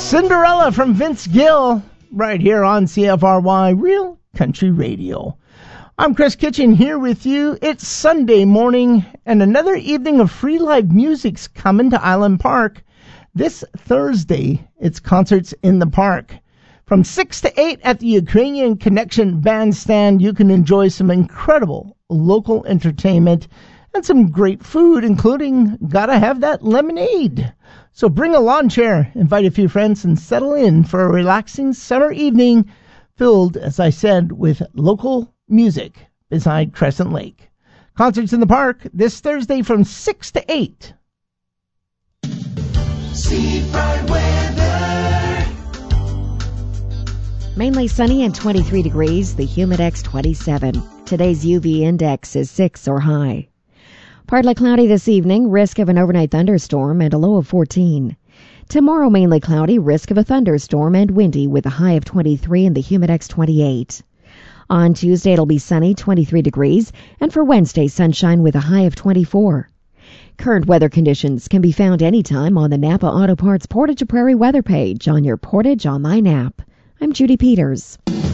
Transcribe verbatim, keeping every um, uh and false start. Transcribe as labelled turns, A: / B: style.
A: Cinderella from Vince Gill, right here on C F R Y Real Country Radio. I'm Chris Kitchen here with you. It's Sunday morning, and another evening of free live music's coming to Island Park. This Thursday, it's Concerts in the Park. From six to eight at the Ukrainian Connection Bandstand, you can enjoy some incredible local entertainment and some great food, including Gotta Have That Lemonade. So bring a lawn chair, invite a few friends, and settle in for a relaxing summer evening filled, as I said, with local music beside Crescent Lake. Concerts in the Park this Thursday from six to eight.
B: Seafront weather.
C: Mainly sunny and twenty-three degrees, the Humidex twenty-seven. Today's U V index is six or high. Partly cloudy this evening, risk of an overnight thunderstorm and a low of fourteen. Tomorrow mainly cloudy, risk of a thunderstorm and windy with a high of twenty-three and the Humidex twenty-eight. On Tuesday it'll be sunny, twenty-three degrees, and for Wednesday sunshine with a high of twenty-four. Current weather conditions can be found anytime on the Napa Auto Parts Portage Prairie weather page on your Portage Online app. I'm Judy Peters.